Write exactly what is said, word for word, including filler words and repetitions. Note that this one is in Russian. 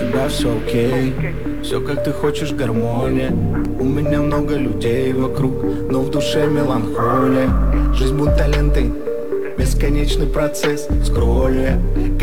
тебя все окей, все как ты хочешь, гармония. У меня много людей вокруг, но в душе меланхолия. Жизнь будто ленты, бесконечный процесс скролля.